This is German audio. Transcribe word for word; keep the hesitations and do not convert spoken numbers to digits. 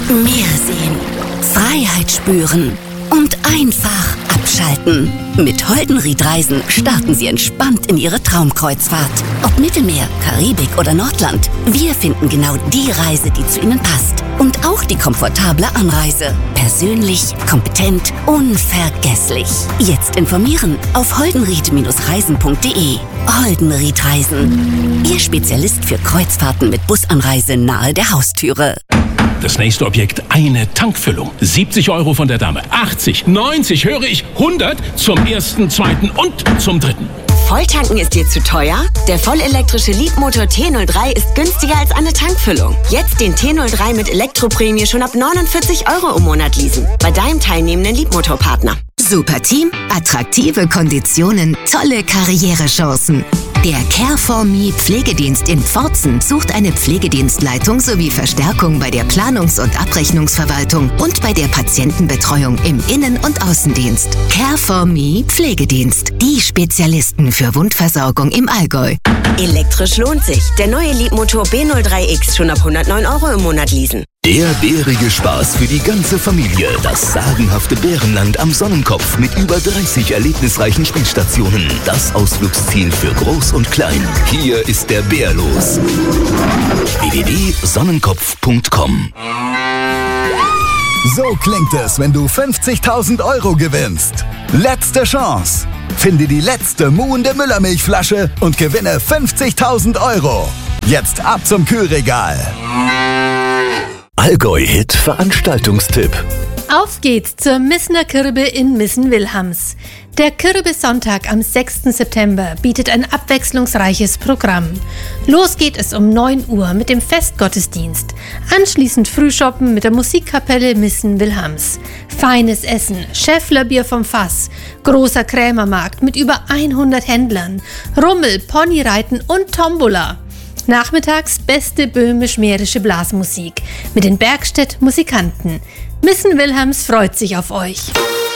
Meer sehen, Freiheit spüren und einfach abschalten. Mit Holdenried Reisen starten Sie entspannt in Ihre Traumkreuzfahrt. Ob Mittelmeer, Karibik oder Nordland, wir finden genau die Reise, die zu Ihnen passt. Und auch die komfortable Anreise. Persönlich, kompetent, unvergesslich. Jetzt informieren auf holdenried Reisen punkt de. Holdenried Reisen. Ihr Spezialist für Kreuzfahrten mit Busanreise nahe der Haustüre. Das nächste Objekt, eine Tankfüllung. siebzig Euro von der Dame. achtzig, neunzig, höre ich, hundert zum ersten, zweiten und zum dritten. Volltanken ist dir zu teuer? Der vollelektrische Leapmotor T null drei ist günstiger als eine Tankfüllung. Jetzt den T null drei mit Elektroprämie schon ab neunundvierzig Euro im Monat leasen. Bei deinem teilnehmenden Leapmotor-Partner. Super Team, attraktive Konditionen, tolle Karrierechancen. Der Care for Me Pflegedienst in Pforzen sucht eine Pflegedienstleitung sowie Verstärkung bei der Planungs- und Abrechnungsverwaltung und bei der Patientenbetreuung im Innen- und Außendienst. Care for Me Pflegedienst, die Spezialisten für Wundversorgung im Allgäu. Elektrisch lohnt sich. Der neue Leapmotor B null drei X schon ab hundertneun Euro im Monat leasen. Der bärige Spaß für die ganze Familie. Das sagenhafte Bärenland am Sonnenkopf mit über dreißig erlebnisreichen Spielstationen. Das Ausflugsziel für Groß und Klein. Hier ist der Bär los. w w w punkt sonnenkopf punkt com. So klingt es, wenn du fünfzigtausend Euro gewinnst. Letzte Chance. Finde die letzte muhende Müllermilchflasche und gewinne fünfzigtausend Euro. Jetzt ab zum Kühlregal. Allgäu-Hit Veranstaltungstipp. Auf geht's zur Missener Kirbe in Missen-Wilhams. Der Kirbesonntag am sechsten September bietet ein abwechslungsreiches Programm. Los geht es um neun Uhr mit dem Festgottesdienst. Anschließend Frühschoppen mit der Musikkapelle Missen-Wilhams. Feines Essen, Schäfflerbier vom Fass, großer Krämermarkt mit über hundert Händlern, Rummel, Ponyreiten und Tombola. Nachmittags beste böhmisch-mährische Blasmusik mit den Bergstedt Musikanten. Missen-Wilhams freut sich auf euch.